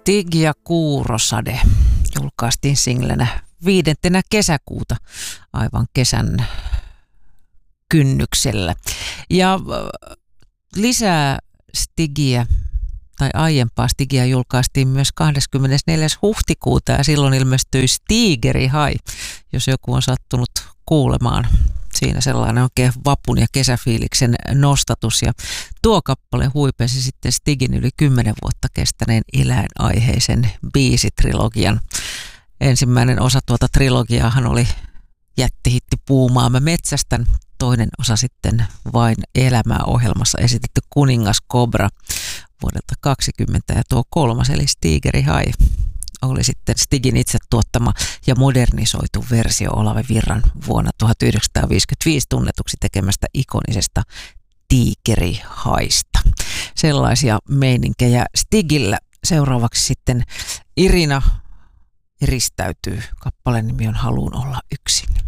Stig ja Kuurosade julkaistiin singlenä 5. kesäkuuta aivan kesän kynnyksellä. Ja lisää Stigiä tai aiempaa Stigiä julkaistiin myös 24. huhtikuuta ja silloin ilmestyi Stigerihai, jos joku on sattunut kuulemaan. Siinä sellainen oikein vapun ja kesäfiiliksen nostatus ja tuo kappale huipesi sitten Stigin yli 10 vuotta kestäneen eläinaiheisen biisitrilogian. Ensimmäinen osa tuota trilogiaahan oli jättihitti Puumaa mä metsästän, toinen osa sitten Vain elämää -ohjelmassa esitetty Kuningas Kobra vuodelta 2020 ja tuo kolmas eli Stigerihai oli sitten Stigin itse tuottama ja modernisoitu versio Olavi Virran vuonna 1955 tunnetuksi tekemästä ikonisesta Tiikerihaista. Sellaisia meininkejä Stigillä. Seuraavaksi sitten Irina eristäytyy. Kappaleen nimi on Haluun olla yksin.